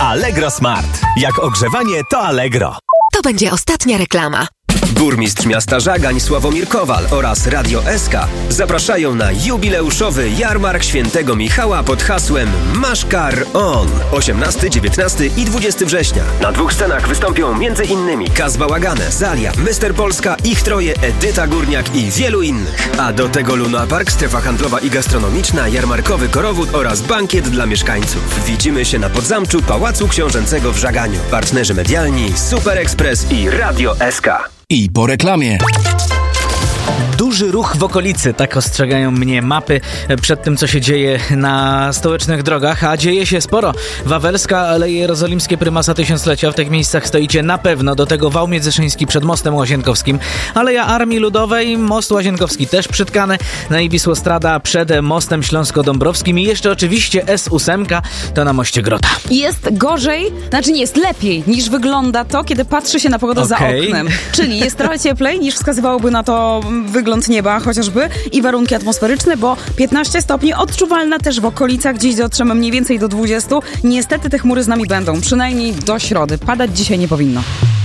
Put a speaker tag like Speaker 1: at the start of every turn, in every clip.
Speaker 1: Allegro Smart. Jak ogrzewanie, to Allegro.
Speaker 2: To będzie ostatnia reklama.
Speaker 3: Burmistrz miasta Żagań Sławomir Kowal oraz Radio SK zapraszają na jubileuszowy jarmark Świętego Michała pod hasłem Masz Kar On. 18, 19 i 20 września. Na 2 scenach wystąpią m.in. Kaz Bałagane, Zalia, Mr. Polska, Ich Troje, Edyta Górniak i wielu innych. A do tego Luna Park, strefa handlowa i gastronomiczna, jarmarkowy korowód oraz bankiet dla mieszkańców. Widzimy się na Podzamczu Pałacu Książęcego w Żaganiu. Partnerzy medialni Super Express i Radio SK.
Speaker 4: I po reklamie.
Speaker 5: Duży ruch w okolicy, tak ostrzegają mnie mapy przed tym, co się dzieje na stołecznych drogach, a dzieje się sporo. Wawelska, Aleje Jerozolimskie, Prymasa Tysiąclecia, w tych miejscach stoicie na pewno. Do tego wał Międzyszyński przed mostem Łazienkowskim, Aleja Armii Ludowej, most Łazienkowski też przytkany, no i Wisłostrada przed mostem Śląsko-Dąbrowskim i jeszcze oczywiście S8, to na moście Grota.
Speaker 6: Jest gorzej, znaczy nie, jest lepiej niż wygląda to, kiedy patrzy się na pogodę za oknem. Czyli jest trochę cieplej niż wskazywałoby na to wygląd nieba chociażby i warunki atmosferyczne, bo 15 stopni odczuwalne też w okolicach, gdzieś dotrzemy mniej więcej do 20. Niestety te chmury z nami będą, przynajmniej do środy. Padać dzisiaj nie powinno.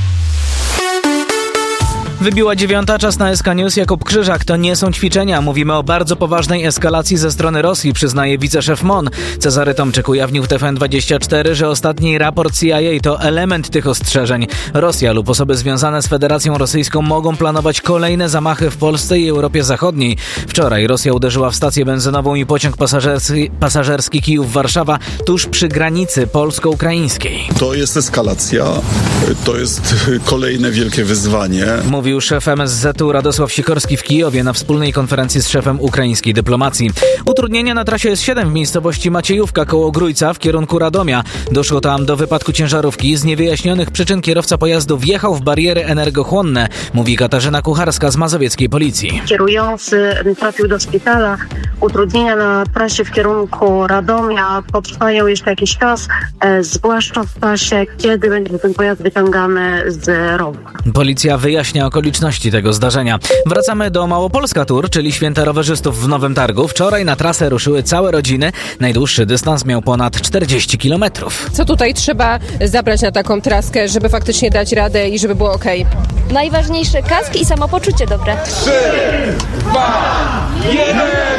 Speaker 5: Wybiła 9, czas na SK News. Jakub Krzyżak. To nie są ćwiczenia. Mówimy o bardzo poważnej eskalacji ze strony Rosji, przyznaje wiceszef MON. Cezary Tomczyk ujawnił w TVN24, że ostatni raport CIA to element tych ostrzeżeń. Rosja lub osoby związane z Federacją Rosyjską mogą planować kolejne zamachy w Polsce i Europie Zachodniej. Wczoraj Rosja uderzyła w stację benzynową i pociąg pasażerski Kijów-Warszawa tuż przy granicy polsko-ukraińskiej.
Speaker 7: To jest eskalacja. To jest kolejne wielkie wyzwanie.
Speaker 5: Mówił szef MSZ-u Radosław Sikorski w Kijowie na wspólnej konferencji z szefem ukraińskiej dyplomacji. Utrudnienia na trasie S7 w miejscowości Maciejówka koło Grójca w kierunku Radomia. Doszło tam do wypadku ciężarówki. Z niewyjaśnionych przyczyn kierowca pojazdu wjechał w bariery energochłonne, mówi Katarzyna Kucharska z mazowieckiej policji.
Speaker 8: Kierujący trafił do szpitala. Utrudnienia na trasie w kierunku Radomia potrwają jeszcze jakiś czas, zwłaszcza w czasie, kiedy będzie ten pojazd wyciągany z rowu.
Speaker 5: Policja wyjaśnia okoliczności tego zdarzenia. Wracamy do Małopolska Tour, czyli święta rowerzystów w Nowym Targu. Wczoraj na trasę ruszyły całe rodziny. Najdłuższy dystans miał ponad 40 km.
Speaker 9: Co tutaj trzeba zabrać na taką traskę, żeby faktycznie dać radę i żeby było okej?
Speaker 10: Najważniejsze kask i samopoczucie dobre.
Speaker 4: 3, 2, 1,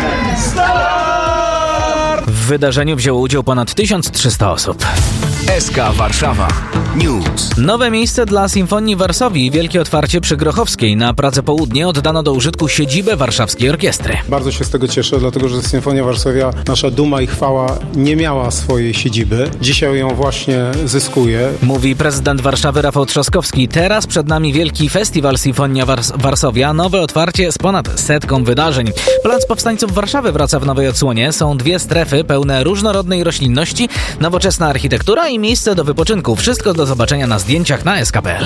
Speaker 4: start!
Speaker 5: W wydarzeniu wzięło udział ponad 1300 osób.
Speaker 4: SK Warszawa News.
Speaker 5: Nowe miejsce dla Symfonii Varsovii i wielkie otwarcie przy Grochowskiej. Na Pradze Południe oddano do użytku siedzibę Warszawskiej Orkiestry.
Speaker 11: Bardzo się z tego cieszę, dlatego że Symfonia Warszawia, nasza duma i chwała, nie miała swojej siedziby. Dzisiaj ją właśnie zyskuje.
Speaker 5: Mówi prezydent Warszawy Rafał Trzaskowski. Teraz przed nami wielki festiwal Symfonia Varsovia. Nowe otwarcie z ponad 100 wydarzeń. Plac Powstańców Warszawy wraca w nowej odsłonie. Są 2 strefy pełne różnorodnej roślinności, nowoczesna architektura i miejsce do wypoczynku. Wszystko do zobaczenia na zdjęciach na sk.pl.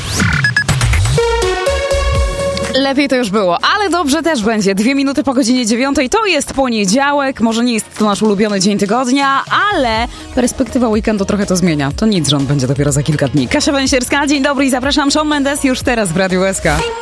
Speaker 6: Lepiej to już było, ale dobrze też będzie. 2 minuty po godzinie 9. To jest poniedziałek. Może nie jest to nasz ulubiony dzień tygodnia, ale perspektywa weekendu trochę to zmienia. To nic, że on będzie dopiero za kilka dni. Kasia Węsierska, dzień dobry i zapraszam. Shawn Mendes już teraz w Radiu SK.